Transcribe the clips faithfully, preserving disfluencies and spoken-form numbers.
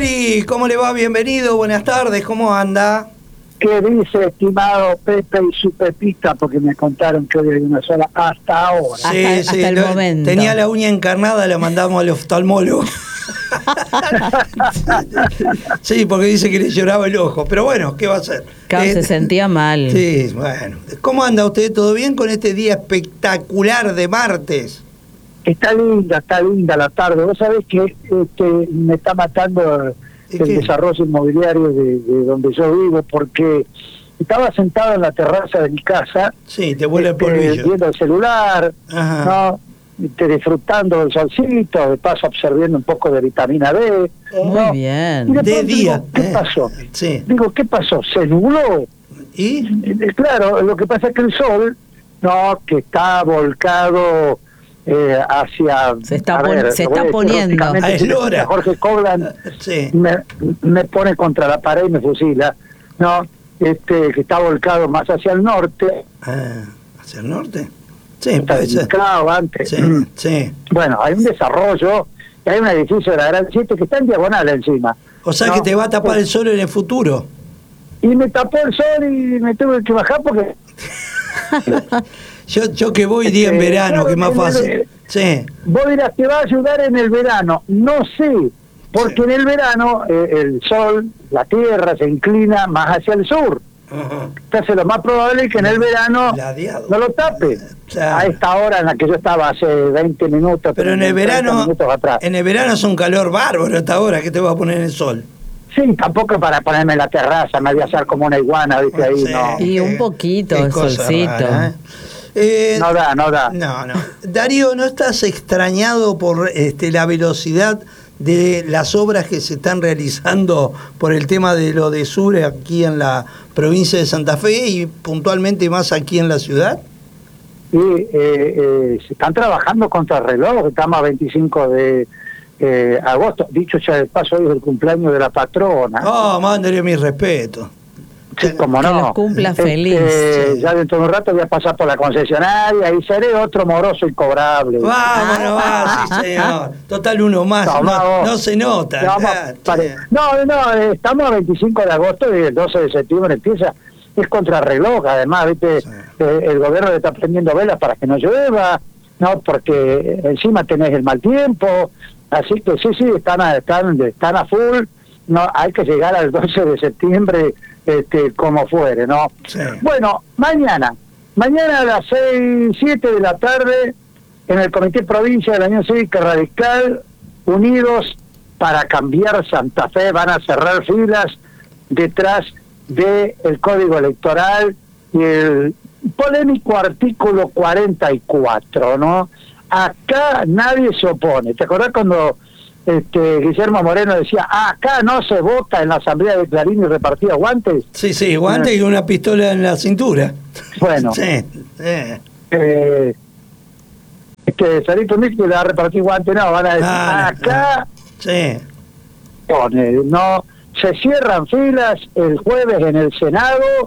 Neri, ¿cómo le va? Bienvenido, buenas tardes, ¿cómo anda? ¿Qué dice, estimado Pepe y su Pepita? Porque me contaron que hoy hay una sola hasta ahora. Sí, hasta, sí, hasta el lo, momento. tenía la uña encarnada, la mandamos al oftalmólogo. Sí, porque dice que le lloraba el ojo, pero bueno, ¿qué va a hacer? Claro, Eh, se sentía mal. Sí, bueno. ¿Cómo anda usted? ¿Todo bien con este día espectacular de martes? Está linda, está linda la tarde. Vos sabés que este, me está matando el ¿Y qué? desarrollo inmobiliario de, de donde yo vivo, porque estaba sentado en la terraza de mi casa, Sí, te vuela el este, polvillo. viendo el celular, Ajá. ¿no? Este, disfrutando del solcito, de paso absorbiendo un poco de vitamina D. Muy ¿no? bien. Y de, De pronto día, digo, ¿qué eh. pasó? Sí. Digo, ¿qué pasó? ¿Se nubló? ¿Y? Eh, Claro, lo que pasa es que el sol, no, que está volcado eh, hacia... Se está a pon- ver, se lo voy está a decir poniendo. rústicamente, Ah, es si me Lora. escucha Jorge Coblan Sí. me, me pone contra la pared y me fusila, no, este, que está volcado más hacia el norte, Ah, ¿hacia el norte? Sí, está puede ser. dedicado antes. Sí, sí. Bueno, hay un desarrollo, y hay un edificio de la Gran siete que está en diagonal encima. O sea ¿no? que te va a tapar el sol en el futuro. Y me tapó el sol y me tuve que bajar porque... Yo, yo que voy día en Este, verano, claro, que es más en el- fácil. Sí. Vos dirás, ¿te va a ayudar en el verano? No sé, porque Sí. en el verano eh, el sol, la tierra se inclina más hacia el sur. Ajá. Entonces lo más probable es que en el verano Ladeado. no lo tape. Claro. A esta hora en la que yo estaba hace veinte minutos. Pero en el treinta verano, minutos atrás. en el verano es un calor bárbaro hasta ahora, ¿qué te va a poner en el sol? Sí, tampoco para ponerme en la terraza, me voy a hacer como una iguana, ¿viste? Ahí Sí. no. Y un Qué- poquito qué el cosa solcito. rara, ¿eh? Eh, No da, no da. No, no. Darío, ¿no estás extrañado por este, la velocidad de las obras que se están realizando por el tema de lo de Sur aquí en la provincia de Santa Fe y puntualmente más aquí en la ciudad? Y eh, eh, se están trabajando contra el reloj, estamos a veinticinco de eh, agosto. Dicho ya de paso, hoy es el cumpleaños de la patrona. Oh, mándale mi respeto. Sí, como Que no. los cumpla Este, feliz. Sí. Ya dentro de un rato voy a pasar por la concesionaria y seré otro moroso incobrable. Vámonos, va, sí, señor. Total, uno más. No, No, vamos. no se nota. No, vamos, Ah, pare- che. no, no, eh, estamos a veinticinco de agosto y el doce de septiembre empieza. Es contrarreloj, además, ¿viste? Sí. Eh, el gobierno le está prendiendo velas para que no llueva, ¿no? Porque encima tenés el mal tiempo. Así que sí, sí, están a, están, están a full. No, hay que llegar al doce de septiembre este, como fuere, ¿no? Sí. Bueno, mañana, mañana a las seis, siete de la tarde, en el Comité Provincia de la Unión Cívica Radical, unidos para cambiar Santa Fe, van a cerrar filas detrás del Código Electoral y el polémico artículo cuarenta y cuatro, ¿no? Acá nadie se opone. ¿Te acordás cuando este, Guillermo Moreno decía, ah, acá no se vota en la Asamblea de Clarín y repartía guantes? Sí, sí, guante y una pistola en la cintura. Bueno, Sí, sí. eh, este, Sarito Mix le va a repartir guantes, no, van a decir, Ah, acá Sí. pone, no, se cierran filas el jueves en el Senado,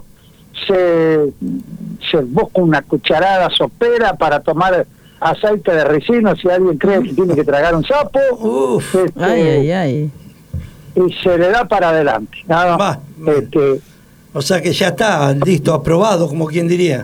se, se busca una cucharada sopera para tomar aceite de ricino si alguien cree que tiene que tragar un sapo. Uf. Este, Ay, ay, ay. y se le da para adelante. ¿no? Va, Este, O sea que ya está listo, aprobado, como quien diría.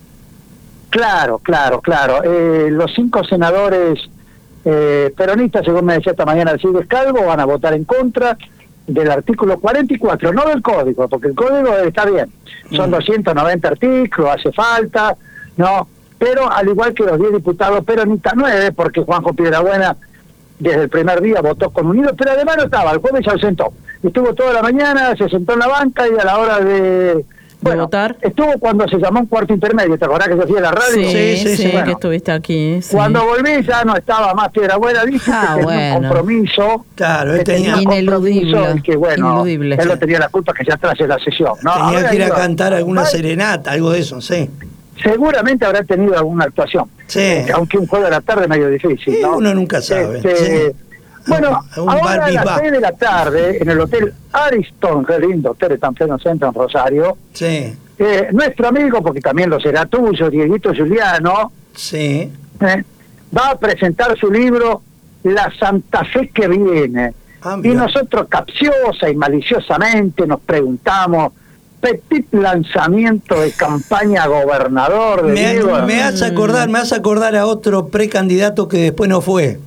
claro, claro, claro. Eh, los cinco senadores eh, peronistas, según me decía esta mañana Alcides Calvo, van a votar en contra del artículo cuarenta y cuatro, no del código, porque el código está bien. Son Mm. doscientos noventa artículos, hace falta, ¿no? Pero al igual que los diez diputados peronistas, nueve, porque Juanjo Piedrabuena desde el primer día votó con Unidos, pero además no estaba, el jueves se ausentó. Estuvo toda la mañana, se sentó en la banca y a la hora de... Bueno, votar? estuvo cuando se llamó un cuarto intermedio, ¿te acordás que se hacía en la radio? Sí, Sí, sí, sí, sí. que Bueno, estuviste aquí. sí. Cuando volví ya no estaba más Piedrabuena, dice Ah, que tenía bueno. un compromiso. Claro, él que tenía, un Ineludible, compromiso y que bueno, ineludible. él no tenía la culpa que se atrase la sesión. ¿no? tenía Ahora que ir a iba- cantar alguna Ay, serenata, algo de eso, sí. Seguramente habrá tenido alguna actuación. Sí. Eh, aunque un jueves de la tarde es medio difícil, Sí, ¿no? uno nunca sabe, Este, sí. Bueno, Un ahora bar a las bebop. seis de la tarde, en el Hotel Ariston, qué lindo hotel, está en pleno centro en Rosario, Sí, eh, nuestro amigo, porque también lo será tuyo, Dieguito Giuliano, sí. eh, va a presentar su libro La Santa Fe que viene. Ah, y mirá. nosotros capciosa y maliciosamente nos preguntamos, petit lanzamiento de campaña a gobernador de Me, Diego. me hace acordar, me hace acordar a otro precandidato que después no fue.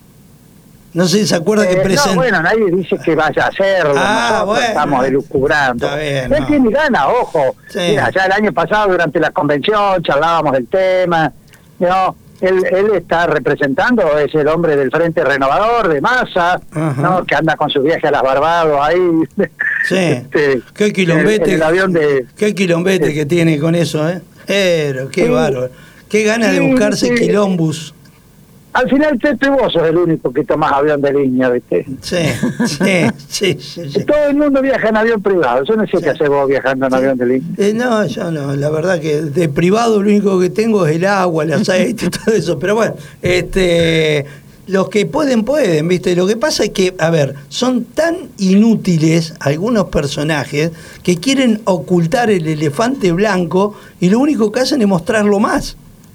No sé si se acuerda Eh, que presentó. No, bueno, nadie dice que vaya a hacerlo, Ah, nosotros bueno. estamos elucubrando. Está bien, Él no. tiene ganas, ojo. Sí. Mira, ya el año pasado durante la convención charlábamos del tema. No, él, él está representando, es el hombre del Frente Renovador de Massa, Ajá. ¿no? Que anda con su viaje a las Barbados ahí. Sí. Este, Qué quilombete. en el, en el avión de... Qué quilombete Sí. que tiene con eso, ¿eh? Pero, qué Sí. bárbaro. Qué ganas de Sí, buscarse sí. quilombus. Al final, Teto y vos sos el único que tomás avión de línea, ¿viste? Sí, sí, sí, sí, sí. Todo el mundo viaja en avión privado. Yo no sé Sí. qué haces vos viajando en Sí. avión de línea. Eh, no, yo no, la verdad que de privado lo único que tengo es el agua, el aceite y todo eso, pero bueno, este, los que pueden, pueden, ¿viste? Lo que pasa es que, a ver, son tan inútiles algunos personajes que quieren ocultar el elefante blanco y lo único que hacen es mostrarlo más.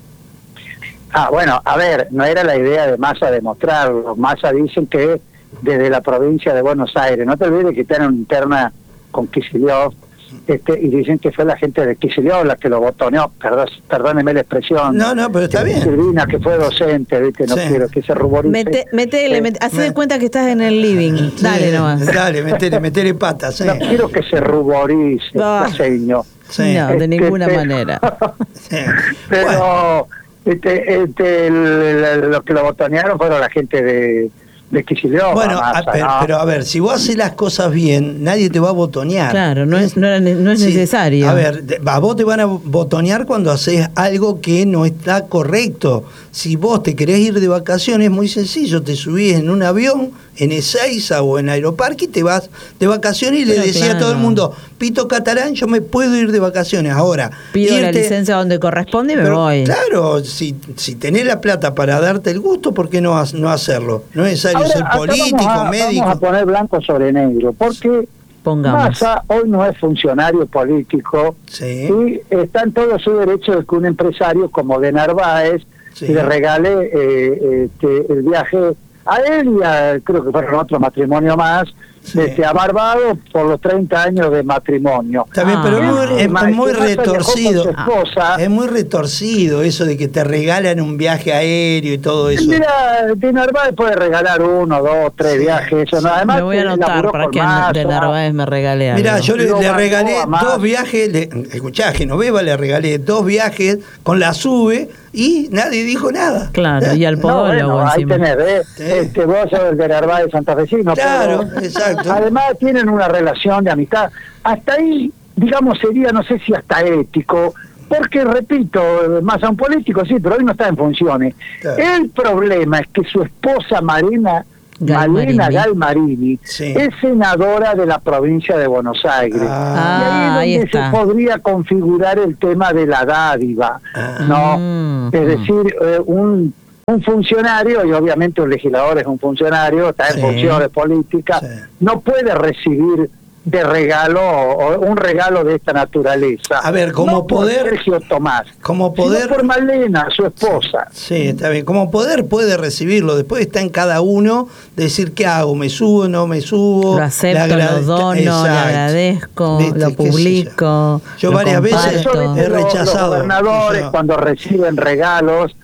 Ah, bueno, a ver, no era la idea de Massa demostrarlo. Massa dicen que desde la provincia de Buenos Aires, no te olvides que tienen una interna con Kicillof, este, y dicen que fue la gente de Kicillof la que lo botoneó, perdón, perdóneme la expresión. No, no, pero está Eh, bien. Silvina, que fue docente, ¿viste? No Sí. quiero que se ruborice. Mete, metele, Eh, mete, hacé me- de cuenta que estás en el living. Dale Sí, nomás. Dale, metele, metele patas, sí. No quiero que se ruborice, Ah. Caseño. Sí. No, de Este, ninguna pero- manera. Sí. Pero Bueno, este, este, el- el- los que lo botonearon fueron la gente de, de Kicillof. bueno, Massa, a- pero, ¿no? pero a ver, si vos haces las cosas bien, nadie te va a botonear. Claro, no es, no era ne- no es Sí. necesario. A ver, de- a vos te van a botonear cuando haces algo que no está correcto. Si vos te querés ir de vacaciones, es muy sencillo, te subís en un avión, en Ezeiza o en Aeroparque y te vas de vacaciones y le Pero decía a todo claro. el mundo, Pito Catalán, yo me puedo ir de vacaciones. Ahora, Pido la irte- licencia donde corresponde y me pero, voy. claro, si, si tenés la plata para darte el gusto, ¿por qué no, ha- no hacerlo? No es necesario Ahora, ser acá político, vamos a, médico. Vamos a poner blanco sobre negro, porque Pongamos. Massa hoy no es funcionario político Sí. y está en todo su derecho de que un empresario como de Narváez Sí. le regale eh, este, el viaje a él y a, creo que fueron otro matrimonio más, Sí. este, a Barbados por los treinta años de matrimonio. Está bien, Ah. pero es muy, es Más- muy que Massa viajó con retorcido. su esposa. Es muy retorcido eso de que te regalan un viaje aéreo y todo eso. Mira, de Narváez puede regalar uno, dos, tres Sí, viajes. Eso, ¿no? Además, Me voy a que anotar laburó para con que Massa. de Narváez me regale algo. Mirá, yo le, Lo le bancó regalé a Massa. dos viajes, le, escuchá, a Genoveva le regalé dos viajes con la SUBE y nadie dijo nada. Claro, y al No, podólogo bueno, ahí encima. tenés, ¿eh? Sí. Este, vos sos el de Narváez santafesino. Claro, pero exacto. Además tienen una relación de amistad. Hasta ahí, digamos, sería, no sé si hasta ético, porque, repito, más a un político, sí, pero hoy no está en funciones. Claro. El problema es que su esposa Marina Galmarini. Malena Galmarini Sí. es senadora de la provincia de Buenos Aires. Ah, Ah, y ahí ahí es donde está. se podría configurar el tema de la dádiva, Ah. ¿no? Mm. Es decir, eh, un, un funcionario, y obviamente un legislador es un funcionario, está en Sí. funciones políticas, Sí. no puede recibir de regalo o un regalo de esta naturaleza. A ver, como No por poder- Sergio Tomás, como sino poder- por Malena, su esposa. Sí, está bien. Como poder puede recibirlo. Después está en cada uno decir qué hago, me subo, no me subo. Lo acepto, le agrade- lo dono, le Exacto. agradezco, Viste, lo qué sé yo. publico. Yo lo varias veces Por eso, comparto. viste, he los- rechazado. Los gobernadores, Yo- cuando reciben regalos,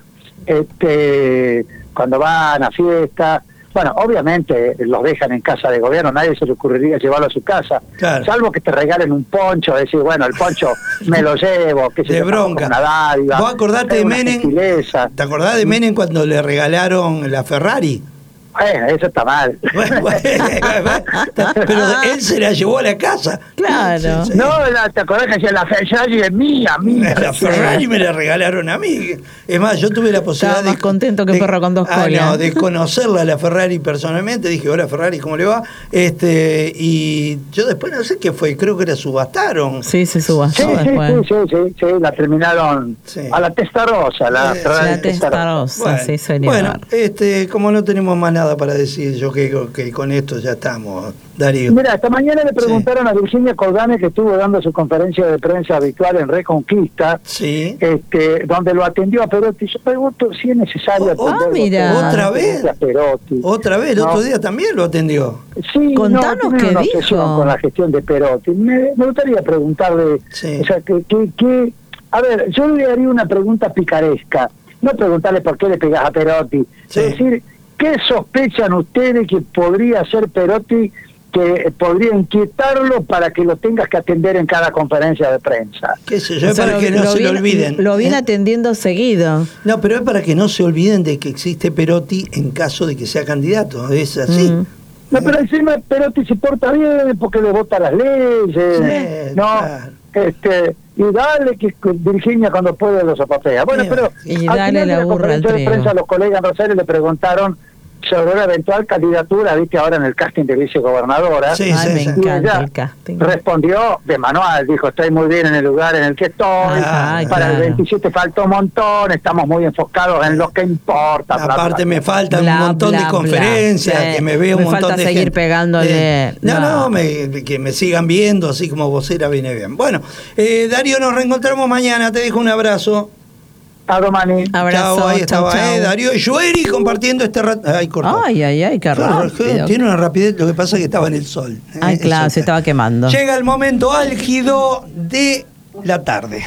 este, cuando van a fiestas, bueno, obviamente los dejan en casa de gobierno, nadie se le ocurriría llevarlo a su casa, Claro. salvo que te regalen un poncho, decir, bueno, el poncho me lo llevo, que se De lo pago bronca. con una dádiva, ¿Vos acordate es de una Menem? gentileza. ¿Te acordás de Menem cuando le regalaron la Ferrari? Bueno, eso está mal. Bueno, bueno, pero él se la llevó a la casa. Claro. Sí, sí. No, la- ¿te acordás que decía la Ferrari es mía, mía? La Ferrari me la regalaron a mí. Es más, yo tuve la posibilidad Estaba de... más contento que de- perro con dos ah, colas. no, de conocerla a la Ferrari personalmente. Dije, hola Ferrari, ¿cómo le va? Este, y yo después no sé qué fue, creo que la subastaron. Sí, se subastó Sí, sí, después. sí, sí, sí, sí, la terminaron Sí. a la Testarosa, la Eh, Ferrari La Testarosa, Testarosa. sí, señor. bueno, este, como no tenemos más nada nada para decir, yo que, que con esto ya estamos, Darío. Mira, esta mañana le preguntaron sí. a Virginia Cordane, que estuvo dando su conferencia de prensa habitual en Reconquista, sí. este, donde lo atendió a Perotti. Yo pregunto si es necesario oh, atender ah, mira. ¿Otra vez? a Perotti. ¿Otra vez? ¿El ¿no? otro día también lo atendió? Sí, Contanos no, tiene qué una dijo. obsesión con la gestión de Perotti. Me, me gustaría preguntarle, sí. o sea, que, que, que, a ver, yo le haría una pregunta picaresca, no preguntarle por qué le pegás a Perotti, sí. es decir, ¿qué sospechan ustedes que podría hacer Perotti que podría inquietarlo para que lo tengas que atender en cada conferencia de prensa? ¿Qué sé yo? O sea, para lo, que no lo se viene, lo olviden. Lo viene ¿eh? atendiendo seguido. No, pero es para que no se olviden de que existe Perotti en caso de que sea candidato. Es así. Mm. No, pero encima Perotti se porta bien porque le vota las leyes, Sí, no, claro. este, y dale que Virginia cuando puede lo zapatea. Bueno, Sí, pero y al dale final la de la burra al conferencia de trigo. prensa los colegas en Rosario le preguntaron sobre una eventual candidatura, viste, ahora en el casting de vicegobernadora. Sí, Ay, sí, me sí. encanta ella el casting. respondió de manual, dijo, estoy muy bien en el lugar en el que estoy, Ay, para claro. el veintisiete falta un montón, estamos muy enfocados en lo que importa. bla, bla, Aparte bla. me faltan Bla, un montón bla, de conferencias, bla. Sí. que me veo Me un montón falta de seguir gente. pegándole. Eh, no, No. no, me- que me sigan viendo, así como vocera viene bien. Bueno, eh, Darío, nos reencontramos mañana, te dejo un abrazo. A Domani. Abrazo, Chao, ahí chau, estaba, chau. eh, Darío y Joeri compartiendo este rato. Ay, cortó. Ay, ay, ay, qué rápido. Tiene una rapidez, lo que pasa es que estaba en el sol. eh, Ay, el claro, sol. se estaba quemando. Llega el momento álgido de la tarde.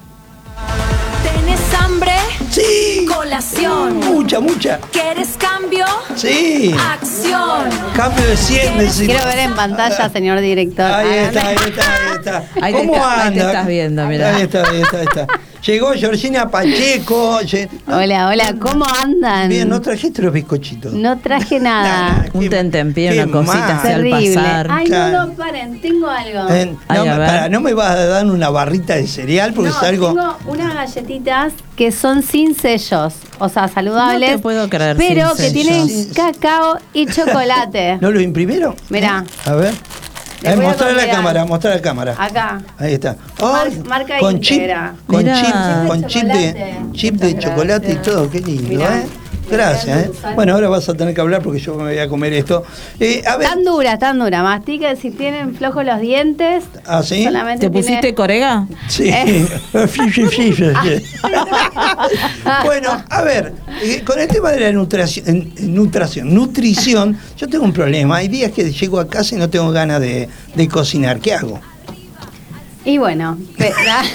¿Tenés hambre? Sí. Colación. Mucha, mucha. ¿Quieres cambio? Sí. Acción. Cambio de cien necesito. Quiero ver en pantalla, señor director. Ahí Ah, está, ahí está, ahí está. Ahí te ¿Cómo está- anda? ahí te estás viendo, mirá. Ahí está, ahí está, ahí está. Llegó Georgina Pacheco. lle- Hola, hola, ¿cómo andan? Bien, ¿no trajiste los bizcochitos? No traje Nah, nada. nah, Un qué- tentempié, qué una cosita mal. así al Terrible. pasar. Ay, Claro. no, no, paren, tengo algo. Eh, Ay, no, a me, ver. pará, ¿no me vas a dar una barrita de cereal? Porque No, es algo... tengo unas galletitas que son sin sellos, o sea, saludables. No te puedo creer, pero sin que sellos. tienen Sin- cacao y chocolate. ¿No lo imprimieron? Mirá. ¿Eh? A ver. Les Eh, voy a mostrar a la colgar. cámara, mostrar a la cámara. Acá. Ahí está. Mar- Ay, marca con chip, íntegra. con Mirá. chip, Chip de con chip de chocolate. chip de Muchas chocolate y gracias. todo, qué lindo, Mirá. ¿eh? Gracias, ¿eh? Bueno, ahora vas a tener que hablar porque yo me voy a comer esto. Eh, a ver. Tan dura, tan dura. Mastica, si tienen flojos los dientes. ¿Ah, sí? Solamente ¿Te tiene- pusiste corega? Sí. Eh. Sí, sí, sí, sí, sí. Bueno, a ver, eh, con el tema de la nutrición, nutrición, nutrición, yo tengo un problema. Hay días que llego a casa y no tengo ganas de, de cocinar. ¿Qué hago? Y bueno, pe-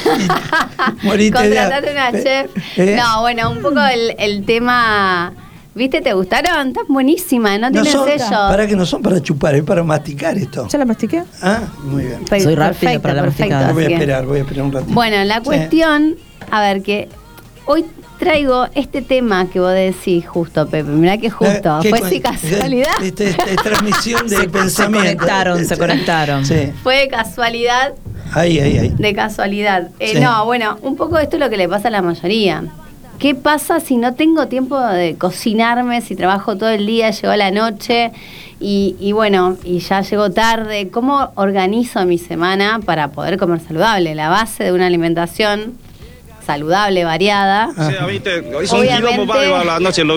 Morite de- contratate una chef. ¿Eh? No, bueno, un poco el, el tema. ¿Viste? ¿Te gustaron? Están buenísimas, no, No tienen son, sello. para que no son para chupar, es para masticar esto. ¿Ya la mastiqué? Ah, muy bien. Pe- Soy rápida perfecto, para la perfecto, masticada. Voy a así que- esperar, voy a esperar un ratito. Bueno, la Sí. cuestión, a ver, que hoy traigo este tema que vos decís justo, Pepe. Mirá que justo. Eh, ¿qué Fue con- sí casualidad. Este, este, es transmisión de Se- se pensamiento. conectaron, se conectaron. Sí. Fue de casualidad. Ahí, ahí, ahí. De casualidad. Eh, Sí. No, bueno, un poco esto es lo que le pasa a la mayoría. ¿Qué pasa si no tengo tiempo de cocinarme, si trabajo todo el día, llego a la noche y, y bueno, y ya llego tarde? ¿Cómo organizo mi semana para poder comer saludable? La base de una alimentación saludable, variada. Ah. O sea, viste, hizo un Obviamente- quilombo bárbaro la noche, lo